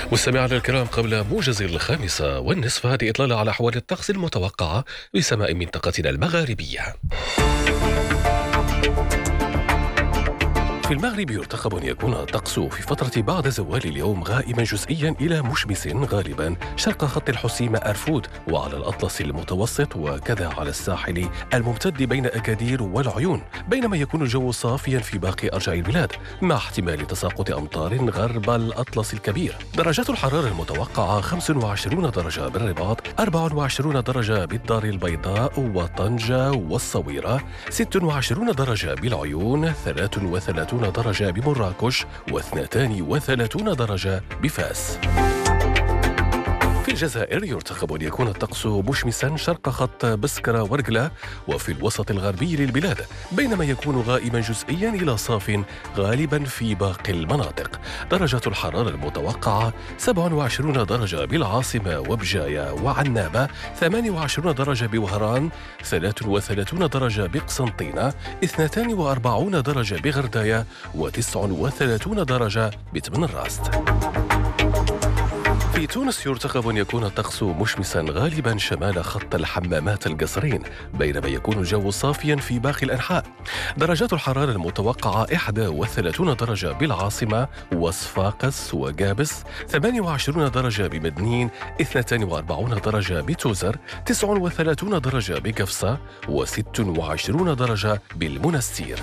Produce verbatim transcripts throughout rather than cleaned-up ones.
مستمعينا الكرام، قبل موجز الخامسة والنصف هذه إطلالة على أحوال الطقس المتوقعة بسماء منطقتنا المغاربية. في المغرب يرتقب أن يكون الطقس في فترة بعد زوال اليوم غائما جزئيا إلى مشمس غالبا شرق خط الحسيمة أرفود وعلى الأطلس المتوسط، وكذا على الساحل الممتد بين أكادير والعيون، بينما يكون الجو صافيا في باقي أرجاء البلاد مع احتمال تساقط أمطار غرب الأطلس الكبير. درجات الحرارة المتوقعة خمسة وعشرين درجة بالرباط، أربعة وعشرين درجة بالدار البيضاء وطنجة والصويرة، ستة وعشرين درجة بالعيون، ثلاثة وثلاثين درجة بمراكش، واثنتان وثلاثين درجة بفاس. في الجزائر يرتقب أن يكون الطقس مشمسا شرق خط بسكرة ورقلة وفي الوسط الغربي للبلاد، بينما يكون غائما جزئيا إلى صاف غالبا في باقي المناطق. درجة الحرارة المتوقعة سبعة وعشرين درجة بالعاصمة وبجاية وعنابة، ثمانية وعشرين درجة بوهران، ثلاثة وثلاثين درجة بقسنطينة، اثنتان وأربعين درجة بغرداية، وتسعة وثلاثين درجة بتمن الراست. في تونس يرتقب أن يكون الطقس مشمسا غالبا شمال خط الحمامات القصرين، بينما يكون الجو صافيا في باقي الأنحاء. درجات الحرارة المتوقعة إحدى وثلاثين درجة بالعاصمة وصفاقس وقابس، ثمانية وعشرين درجة بمدنين، اثنتان وأربعين درجة بتوزر، تسعة وثلاثين درجة بقفصة، وست وعشرين درجة بالمنستير.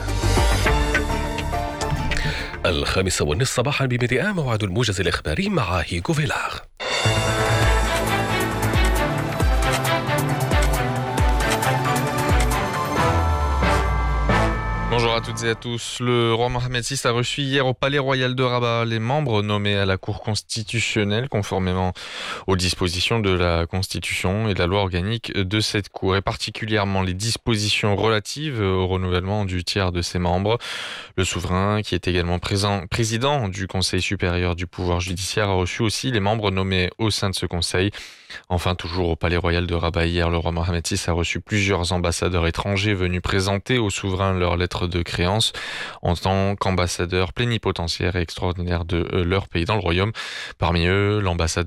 الخامسة والنصف صباحا بمدئة موعد الموجز الإخباري مع هيغو فيلاغ. Bonjour à toutes et à tous. Le roi Mohamed six a reçu hier au Palais Royal de Rabat les membres nommés à la Cour constitutionnelle conformément aux dispositions de la Constitution et de la loi organique de cette Cour, et particulièrement les dispositions relatives au renouvellement du tiers de ses membres. Le souverain, qui est également présent, président du Conseil supérieur du pouvoir judiciaire, a reçu aussi les membres nommés au sein de ce conseil. Enfin, toujours au Palais Royal de Rabat hier, le roi Mohamed six a reçu plusieurs ambassadeurs étrangers venus présenter au souverain leur lettre de créance en tant qu'ambassadeurs plénipotentiaires et extraordinaires de leur pays dans le royaume. Parmi eux, l'ambassadeur